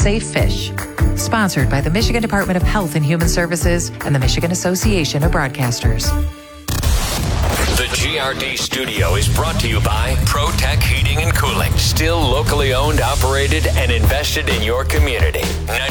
safe fish. Sponsored by the Michigan Department of Health and Human Services and the Michigan Association of Broadcasters. The GRD studio is brought to you by ProTech Heating and Cooling. Still locally owned, operated, and invested in your community.